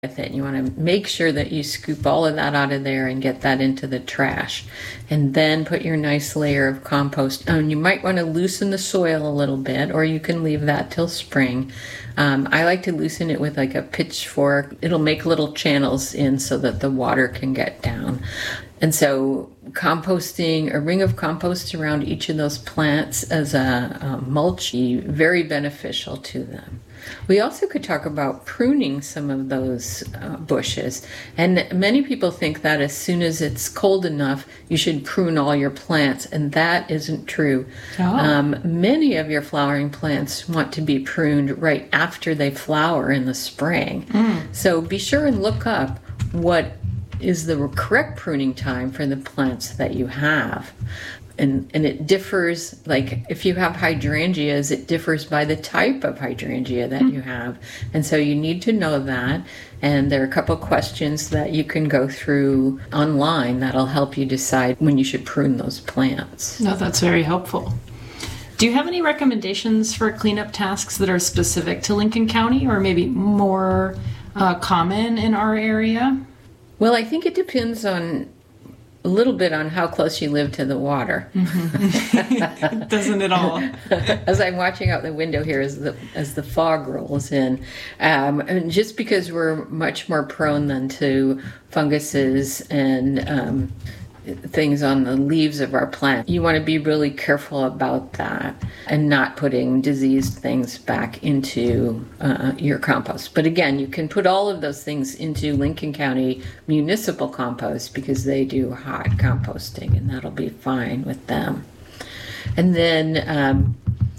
with it. You want to make sure that you scoop all of that out of there and get that into the trash. And then put your nice layer of compost. You might want to loosen the soil a little bit, or you can leave that till spring. I like to loosen it with like a pitchfork. It'll make little channels in so that the water can get down. And so composting a ring of compost around each of those plants as a mulch is very beneficial to them. We also could talk about pruning some of those bushes. And many people think that as soon as it's cold enough, you should prune all your plants, and that isn't true. Many of your flowering plants want to be pruned right after they flower in the spring. So be sure and look up what is the correct pruning time for the plants that you have. And it differs, like if you have hydrangeas, it differs by the type of hydrangea that you have. And so you need to know that. And there are a couple questions that you can go through online that'll help you decide when you should prune those plants. No, that's very helpful. Do you have any recommendations for cleanup tasks that are specific to Lincoln County or maybe more common in our area? Well, I think it depends a little bit on how close you live to the water. Doesn't it all? As I'm watching out the window here as the fog rolls in, and just because we're much more prone than to funguses and things on the leaves of our plant, you want to be really careful about that and not putting diseased things back into your compost. But again, you can put all of those things into Lincoln County municipal compost because they do hot composting, and that'll be fine with them. And then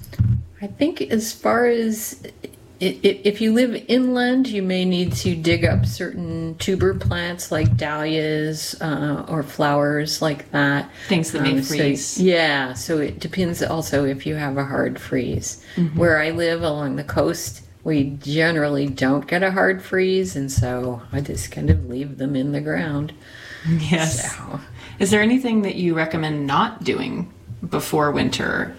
I think as far as if you live inland, you may need to dig up certain tuber plants like dahlias or flowers like that. Things that may freeze. So it depends also if you have a hard freeze. Where I live along the coast, we generally don't get a hard freeze, and so I just kind of leave them in the ground. Yes. So. Is there anything that you recommend not doing before winter?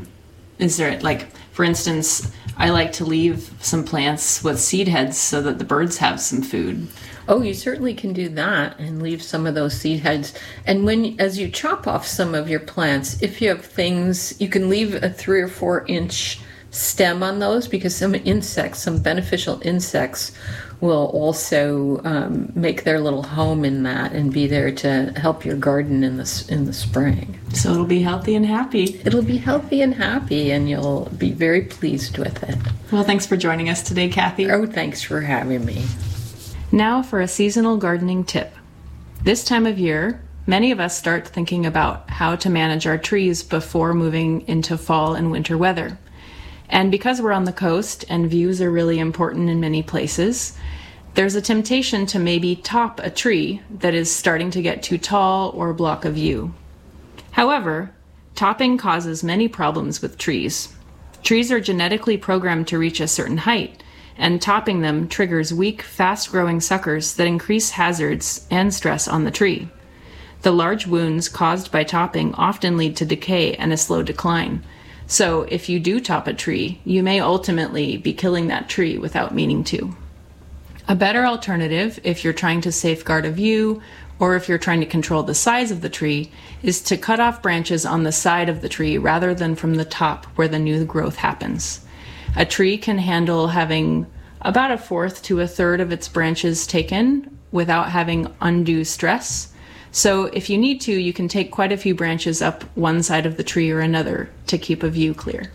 Is there, like, for instance, I like to leave some plants with seed heads so that the birds have some food. Oh, you certainly can do that and leave some of those seed heads. And as you chop off some of your plants, if you have things, you can leave a 3 or 4 inch stem on those, because some beneficial insects will also make their little home in that and be there to help your garden in the spring. So it'll be healthy and happy. It'll be healthy and happy, and you'll be very pleased with it. Well, thanks for joining us today, Kathy. Oh, thanks for having me. Now for a seasonal gardening tip. This time of year, many of us start thinking about how to manage our trees before moving into fall and winter weather. And because we're on the coast and views are really important in many places, there's a temptation to maybe top a tree that is starting to get too tall or block a view. However, topping causes many problems with trees. Trees are genetically programmed to reach a certain height, and topping them triggers weak, fast-growing suckers that increase hazards and stress on the tree. The large wounds caused by topping often lead to decay and a slow decline. So if you do top a tree, you may ultimately be killing that tree without meaning to. A better alternative, if you're trying to safeguard a view, or if you're trying to control the size of the tree, is to cut off branches on the side of the tree rather than from the top where the new growth happens. A tree can handle having about 1/4 to 1/3 of its branches taken without having undue stress. So if you need to, you can take quite a few branches up one side of the tree or another to keep a view clear.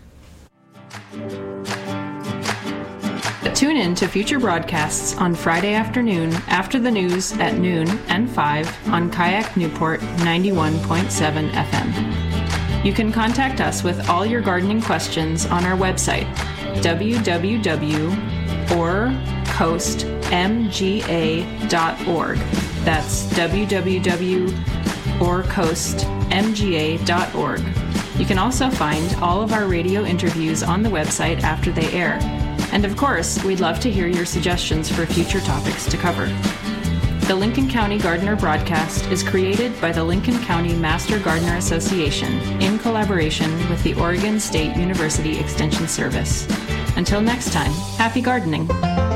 Tune in to future broadcasts on Friday afternoon after the news at noon and 5 on Kayak Newport 91.7 FM. You can contact us with all your gardening questions on our website, www.orcoastmga.org. That's www.orcoastmga.org. You can also find all of our radio interviews on the website after they air. And of course, we'd love to hear your suggestions for future topics to cover. The Lincoln County Gardener broadcast is created by the Lincoln County Master Gardener Association in collaboration with the Oregon State University Extension Service. Until next time, happy gardening!